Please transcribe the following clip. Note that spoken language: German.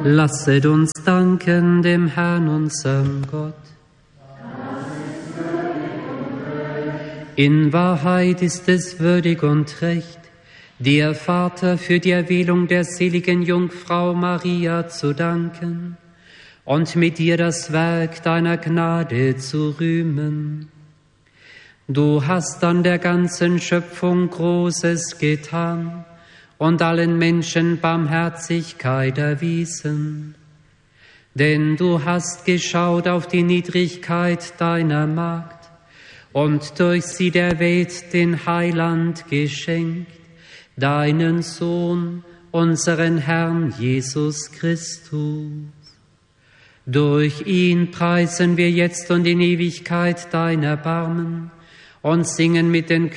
Lasset uns danken dem Herrn, unserem Gott. In Wahrheit ist es würdig und recht, dir, Vater, für die Erwählung der seligen Jungfrau Maria zu danken und mit dir das Werk deiner Gnade zu rühmen. Du hast an der ganzen Schöpfung Großes getan und allen Menschen Barmherzigkeit erwiesen. Denn du hast geschaut auf die Niedrigkeit deiner Magd und durch sie der Welt den Heiland geschenkt, deinen Sohn, unseren Herrn Jesus Christus. Durch ihn preisen wir jetzt und in Ewigkeit dein Erbarmen und singen mit den